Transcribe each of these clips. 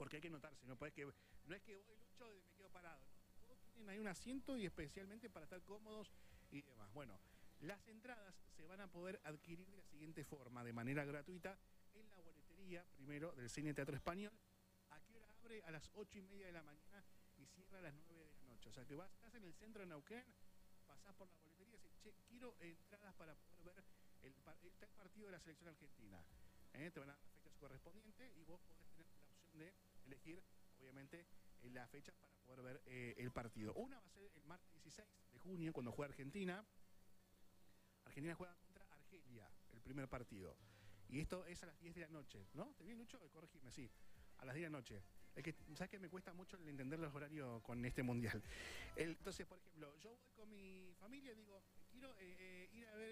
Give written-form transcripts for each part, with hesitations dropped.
porque hay que notarse, no es que voy Lucho y me quedo parado, ¿no? Todos tienen ahí un asiento y especialmente para estar cómodos y demás. Bueno, las entradas se van a poder adquirir de la siguiente forma, de manera gratuita, en la boletería, primero, del Cine Teatro Español. ¿A qué hora abre? A las 8:30 de la mañana y cierra a las 9 de la noche. O sea que estás en el centro de Neuquén, pasás por la boletería y decís, che, quiero entradas para poder ver el partido de la selección argentina. Te van a dar las fechas correspondientes y vos podés tener la opción de elegir, obviamente, la fecha para poder ver el partido. Una va a ser el martes 16 de junio, cuando juega Argentina. Argentina juega contra Argelia, el primer partido. Y esto es a las 10 de la noche, ¿no? ¿Te bien, Lucho? Corregime, sí. A las 10 de la noche. ¿Sabes que me cuesta mucho entender los horarios con este mundial? Entonces, por ejemplo, yo voy con mi familia y digo, quiero ir a ver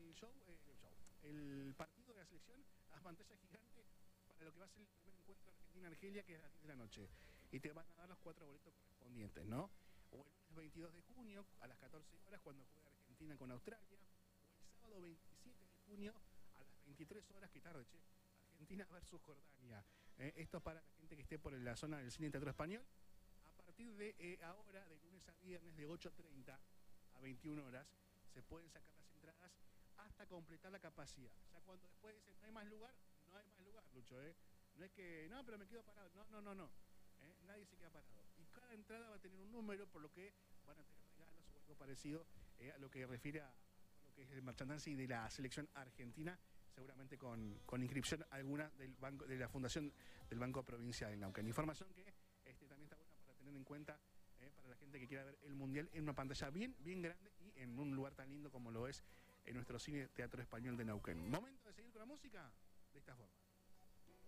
el partido de la selección a pantalla gigante para lo que va a ser el primer encuentro de Argentina-Argelia, que es a las 10 de la noche. Y te van a dar los 4 boletos correspondientes, ¿no? O el lunes 22 de junio, a las 14 horas, cuando juega Argentina con Australia. O el sábado 27 de junio, a las 23 horas, que tarde, che. Argentina versus Jordania. Esto es para la gente que esté por la zona del Cine Teatro Español. A partir de ahora, de lunes a viernes, de 8:30 a 21 horas, se pueden sacar las entradas hasta completar la capacidad. Ya cuando después dicen no hay más lugar, Lucho. No es que, no, pero me quedo parado. No. Nadie se queda parado. Y cada entrada va a tener un número, por lo que van a tener regalos o algo parecido a lo que refiere a lo que es el merchandising de la selección argentina, seguramente con inscripción alguna del banco, de la fundación del Banco Provincial de Neuquén. Información que también está buena para tener en cuenta para la gente que quiera ver el Mundial en una pantalla bien grande y en un lugar tan lindo como lo es en nuestro Cine Teatro Español de Neuquén. Momento de seguir con la música de esta forma.